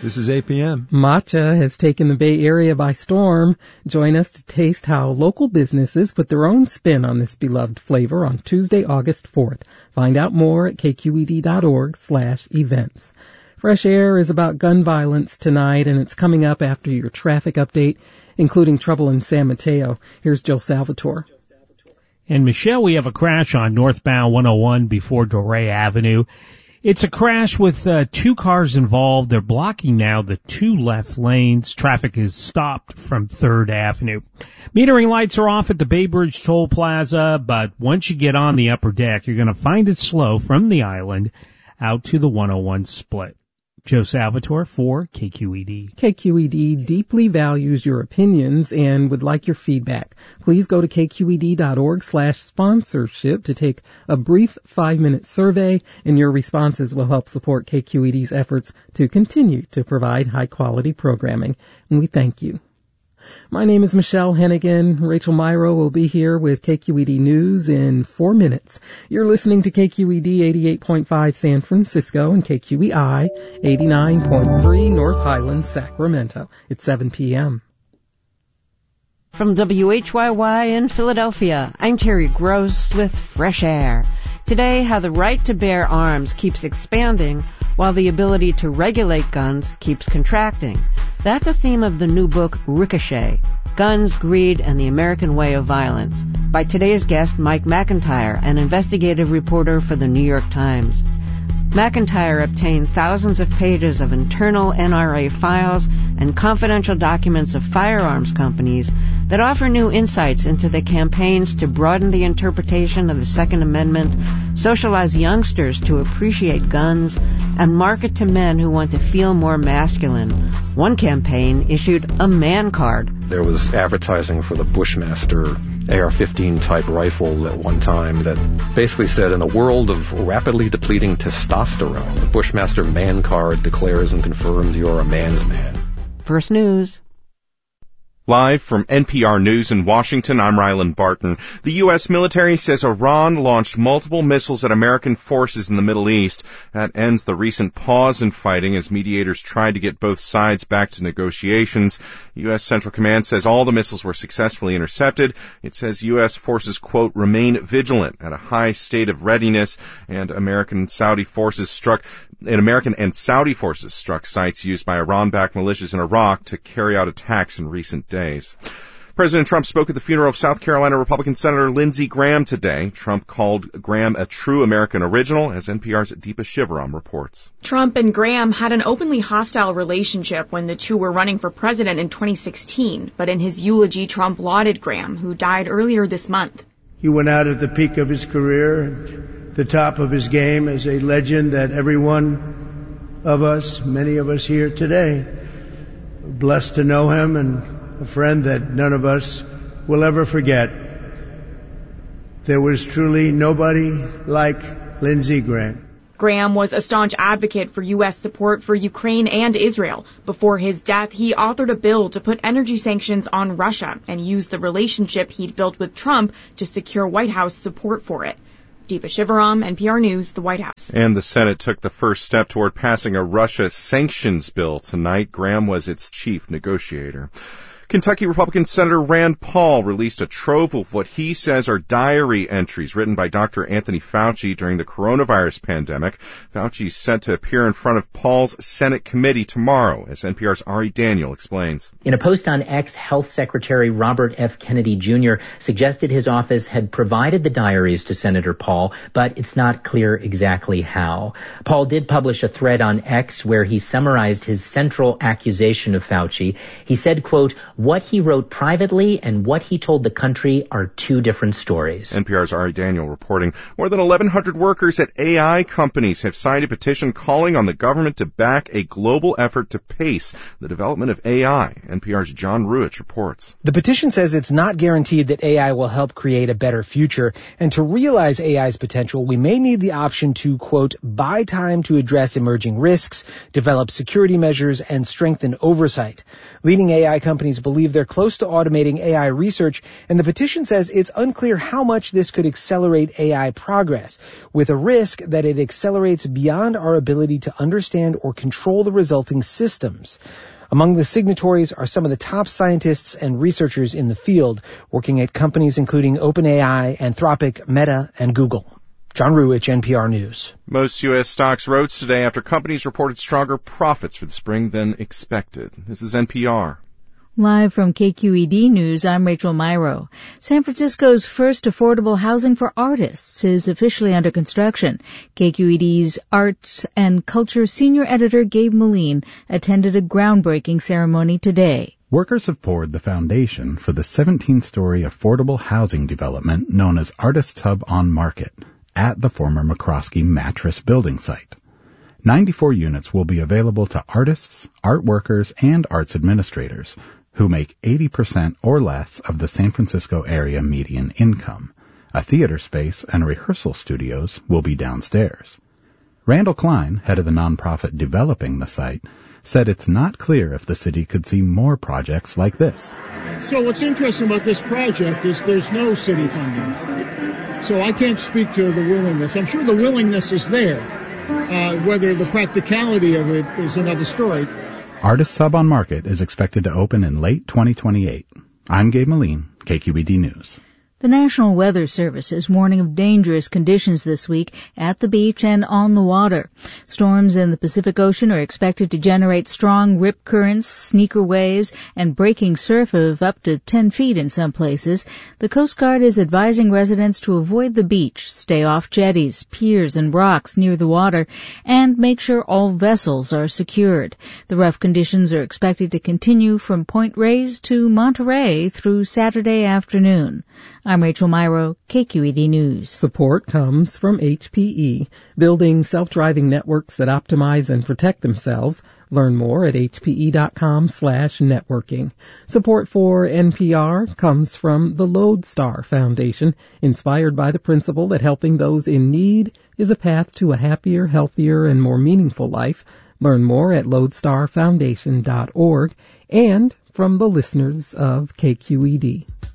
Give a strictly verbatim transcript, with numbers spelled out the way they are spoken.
This is A P M. Matcha has taken the Bay Area by storm. Join us to taste how local businesses put their own spin on this beloved flavor on Tuesday, August fourth. Find out more at kqed.org slash events. Fresh Air is about gun violence tonight, and it's coming up after your traffic update, including trouble in San Mateo. Here's Joe Salvatore. And Michelle, we have a crash on northbound one oh one before Doré Avenue. It's a crash with uh, two cars involved. They're blocking now the two left lanes. Traffic is stopped from third Avenue. Metering lights are off at the Bay Bridge Toll Plaza, but once you get on the upper deck, you're going to find it slow from the island out to the one oh one split. Joe Salvatore for K Q E D. K Q E D deeply values your opinions and would like your feedback. Please go to kqed.org slash sponsorship to take a brief five-minute survey, and your responses will help support K Q E D's efforts to continue to provide high-quality programming. And we thank you. My name is Michelle Hennigan. Rachel Myro will be here with K Q E D News in four minutes. You're listening to K Q E D eighty-eight point five San Francisco and K Q E I eighty-nine point three North Highlands, Sacramento. It's seven p.m. From W H Y Y in Philadelphia, I'm Terry Gross with Fresh Air. Today, how the right to bear arms keeps expanding while the ability to regulate guns keeps contracting. That's a theme of the new book, Ricochet, Guns, Greed, and the American Way of Violence, by today's guest, Mike McIntyre, an investigative reporter for the New York Times. McIntyre obtained thousands of pages of internal N R A files and confidential documents of firearms companies that offer new insights into the campaigns to broaden the interpretation of the Second Amendment, socialize youngsters to appreciate guns, and market to men who want to feel more masculine. One campaign issued a man card. There was advertising for the Bushmaster A R fifteen type rifle at one time that basically said, in a world of rapidly depleting testosterone, the Bushmaster man card declares and confirms you're a man's man. First News. Live from N P R News in Washington, I'm Ryland Barton. The U S military says Iran launched multiple missiles at American forces in the Middle East. That ends the recent pause in fighting as mediators tried to get both sides back to negotiations. U S Central Command says all the missiles were successfully intercepted. It says U S forces, quote, remain vigilant at a high state of readiness, and American Saudi forces struck, and American and Saudi forces struck sites used by Iran-backed militias in Iraq to carry out attacks in recent days. President Trump spoke at the funeral of South Carolina Republican Senator Lindsey Graham today. Trump called Graham a true American original, as N P R's Deepa Shivaram reports. Trump and Graham had an openly hostile relationship when the two were running for president in twenty sixteen, but in his eulogy, Trump lauded Graham, who died earlier this month. He went out at the peak of his career, the top of his game, as a legend that every one of us, many of us here today, are blessed to know him, and a friend that none of us will ever forget. There was truly nobody like Lindsey Graham. Graham was a staunch advocate for U S support for Ukraine and Israel. Before his death, he authored a bill to put energy sanctions on Russia and used the relationship he'd built with Trump to secure White House support for it. Deepa Shivaram, N P R News, the White House. And the Senate took the first step toward passing a Russia sanctions bill tonight. Graham was its chief negotiator. Kentucky Republican Senator Rand Paul released a trove of what he says are diary entries written by Doctor Anthony Fauci during the coronavirus pandemic. Fauci is set to appear in front of Paul's Senate committee tomorrow, as N P R's Ari Daniel explains. In a post on X, Health Secretary Robert F. Kennedy Junior suggested his office had provided the diaries to Senator Paul, but it's not clear exactly how. Paul did publish a thread on X where he summarized his central accusation of Fauci. He said, quote, "What he wrote privately and what he told the country are two different stories." N P R's Ari Daniel reporting. More than eleven hundred workers at A I companies have signed a petition calling on the government to back a global effort to pace the development of A I. N P R's John Ruich reports. The petition says it's not guaranteed that A I will help create a better future, and to realize A I's potential, we may need the option to, quote, buy time to address emerging risks, develop security measures, and strengthen oversight. Leading A I companies believe believe they're close to automating A I research, and the petition says it's unclear how much this could accelerate A I progress, with a risk that it accelerates beyond our ability to understand or control the resulting systems. Among the signatories are some of the top scientists and researchers in the field, working at companies including OpenAI, Anthropic, Meta, and Google. John Ruwitch, N P R News. Most U S stocks rose today after companies reported stronger profits for the spring than expected. This is N P R. Live from K Q E D News, I'm Rachel Myro. San Francisco's first affordable housing for artists is officially under construction. K Q E D's Arts and Culture senior editor Gabe Moline attended a groundbreaking ceremony today. Workers have poured the foundation for the seventeen-story affordable housing development known as Artists Hub on Market at the former McCroskey Mattress building site. ninety-four units will be available to artists, art workers, and arts administrators who make eighty percent or less of the San Francisco area median income. A theater space and rehearsal studios will be downstairs. Randall Klein, head of the nonprofit developing the site, said it's not clear if the city could see more projects like this. So what's interesting about this project is there's no city funding. So I can't speak to the willingness. I'm sure the willingness is there. Uh, whether the practicality of it is another story. Artists Hub on Market is expected to open in late twenty twenty-eight. I'm Gabe Moline, K Q E D News. The National Weather Service is warning of dangerous conditions this week at the beach and on the water. Storms in the Pacific Ocean are expected to generate strong rip currents, sneaker waves, and breaking surf of up to ten feet in some places. The Coast Guard is advising residents to avoid the beach, stay off jetties, piers, and rocks near the water, and make sure all vessels are secured. The rough conditions are expected to continue from Point Reyes to Monterey through Saturday afternoon. I'm Rachel Myro, K Q E D News. Support comes from H P E, building self-driving networks that optimize and protect themselves. Learn more at hpe.com slash networking. Support for N P R comes from the Lodestar Foundation, inspired by the principle that helping those in need is a path to a happier, healthier, and more meaningful life. Learn more at lodestar foundation dot org, and from the listeners of K Q E D.